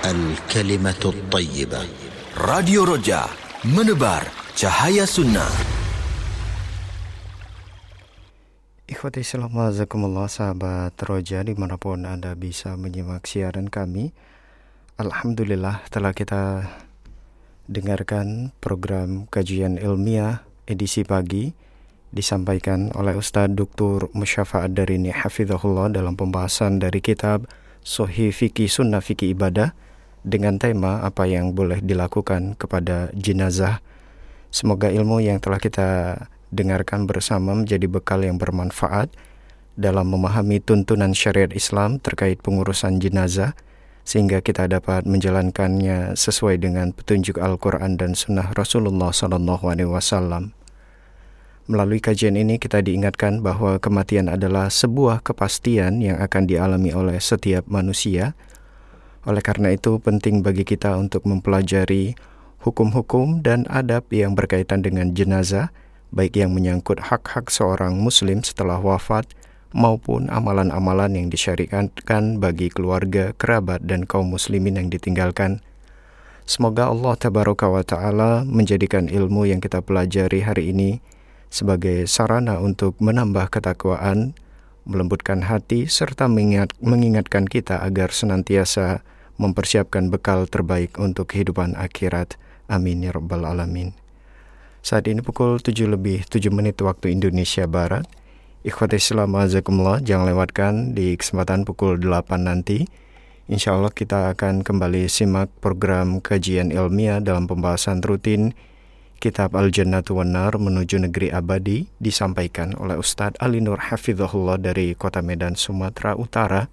الكلمة الطيبة. Radio Roja, menebar cahaya sunnah. Ikhwati Islam wazakumullah, sahabat Roja dimanapun Anda bisa menyimak siaran kami. Alhamdulillah telah kita dengarkan program kajian ilmiah edisi pagi disampaikan oleh Ustaz Dr. Musyafa Ad-Darini hafizahullah dalam pembahasan dari kitab Sahih Fikih Sunnah Fikih Ibadah dengan tema apa yang boleh dilakukan kepada jenazah. Semoga ilmu yang telah kita dengarkan bersama menjadi bekal yang bermanfaat dalam memahami tuntunan syariat Islam terkait pengurusan jenazah, sehingga kita dapat menjalankannya sesuai dengan petunjuk Al-Quran dan Sunnah Rasulullah SAW. Melalui kajian ini kita diingatkan bahwa kematian adalah sebuah kepastian yang akan dialami oleh setiap manusia. Oleh karena itu penting bagi kita untuk mempelajari hukum-hukum dan adab yang berkaitan dengan jenazah, baik yang menyangkut hak-hak seorang muslim setelah wafat maupun amalan-amalan yang disyariatkan bagi keluarga, kerabat, dan kaum muslimin yang ditinggalkan. Semoga Allah Tabaraka wa Ta'ala menjadikan ilmu yang kita pelajari hari ini sebagai sarana untuk menambah ketakwaan, melembutkan hati, serta mengingatkan kita agar senantiasa mempersiapkan bekal terbaik untuk kehidupan akhirat. Amin ya rabbal alamin. Saat ini pukul 7:07 waktu Indonesia Barat. Ikhwati Islam azakumullah, jangan lewatkan di kesempatan pukul 8 nanti. Insya Allah kita akan kembali simak program kajian ilmiah dalam pembahasan rutin Kitab Al-Jannatu wan Nar Menuju Negeri Abadi, disampaikan oleh Ustadz Ali Nur hafizahullah dari Kota Medan, Sumatera Utara.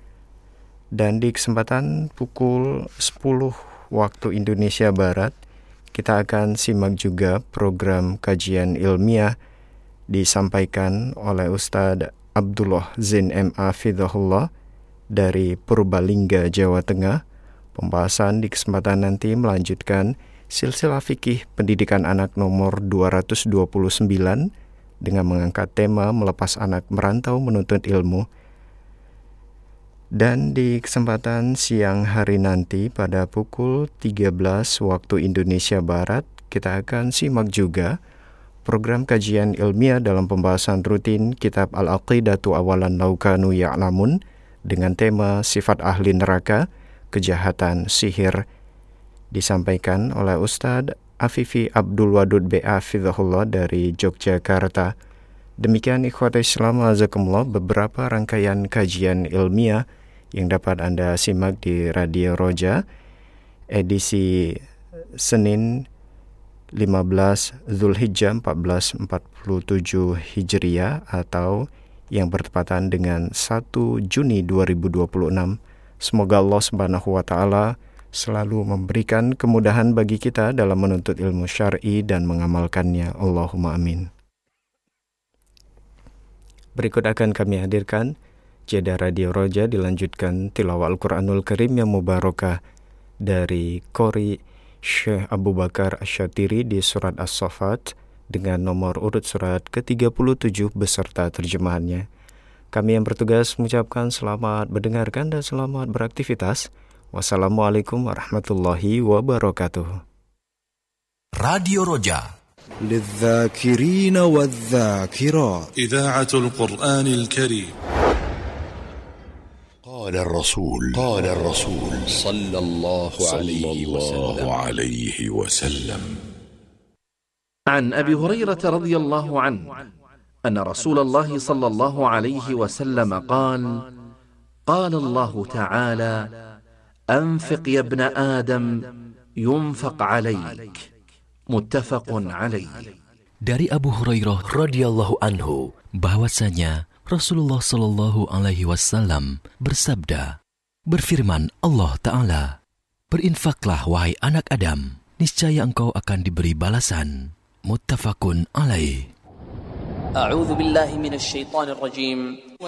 Dan di kesempatan pukul 10 waktu Indonesia Barat, kita akan simak juga program kajian ilmiah disampaikan oleh Ustadz Abdullah Zain M.A. Fidahullah dari Purbalingga, Jawa Tengah. Pembahasan di kesempatan nanti melanjutkan silsilah fikih pendidikan anak nomor 229 dengan mengangkat tema melepas anak merantau menuntut ilmu. Dan di kesempatan siang hari nanti pada pukul 13 waktu Indonesia Barat, kita akan simak juga program kajian ilmiah dalam pembahasan rutin Kitab Al-Aqidatu Awalan Laukanu Ya'lamun dengan tema Sifat Ahli Neraka, Kejahatan Sihir, disampaikan oleh Ustadz Afifi Abdul Wadud B.A. Fidhahullah dari Yogyakarta. Demikian ikhwata Islam azakumullah beberapa rangkaian kajian ilmiah yang dapat Anda simak di Radio Roja edisi Senin 15 Zulhijjah 1447 Hijriah atau yang bertepatan dengan 1 Juni 2026. Semoga Allah Subhanahu wa Ta'ala selalu memberikan kemudahan bagi kita dalam menuntut ilmu syar'i dan mengamalkannya. Allahumma amin. Berikut akan kami hadirkan jeda Radio Roja, dilanjutkan tilawah Al-Quranul Karim yang mubarakah dari Qori Syekh Abu Bakar Asy-Syatiri di surat As-Saffat dengan nomor urut surat ke-37 beserta terjemahannya. Kami yang bertugas mengucapkan selamat mendengarkan dan selamat beraktivitas. Wassalamualaikum warahmatullahi wabarakatuh. Radio Roja للذاكرين والذاكرات. إذاعة القرآن الكريم. قال الرسول صلى الله عليه وسلم عن أبي هريرة رضي الله عنه أن رسول الله صلى الله عليه وسلم قال الله تعالى أنفق يا ابن آدم ينفق عليك متفق عليه. Dari Abu Hurairah radhiyallahu anhu bahwasanya Rasulullah Shallallahu Alaihi Wasallam bersabda, berfirman Allah Ta'ala, berinfaklah wahai anak Adam, niscaya engkau akan diberi balasan. Muttafaqun alaih. A'udzu billahi minasy syaithanir rajim.